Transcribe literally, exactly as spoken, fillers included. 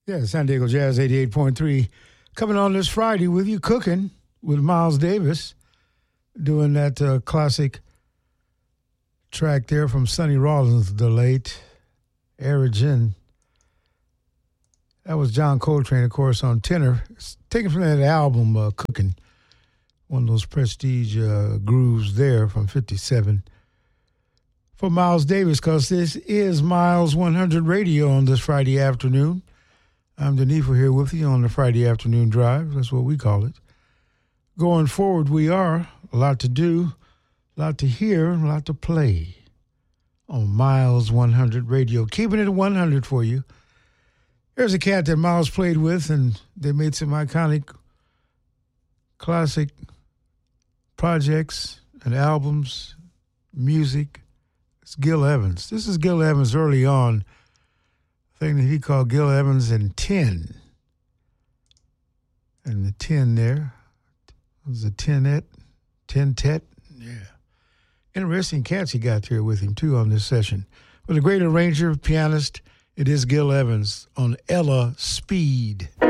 Yeah, San Diego Jazz eighty-eight point three coming on this Friday with you cooking with Miles Davis, doing that uh, classic track there from Sonny Rollins, the late Origin. That was John Coltrane, of course, on tenor. It's taken from that album, uh, Cooking, one of those prestige uh, grooves there from fifty-seven. For Miles Davis, because this is Miles one hundred Radio on this Friday afternoon. I'm Denifo here with you on the Friday afternoon drive. That's what we call it. Going forward, we are a lot to do, a lot to hear, a lot to play on Miles one hundred Radio. Keeping it at one hundred for you. Here's a cat that Miles played with, and they made some iconic classic projects and albums, music. It's Gil Evans. This is Gil Evans early on. Thing that he called Gil Evans and ten. And the ten there was a tenette, ten-tet. Yeah. Interesting cats he got there with him, too, on this session. But a great arranger, pianist, it is Gil Evans on Ella Speed.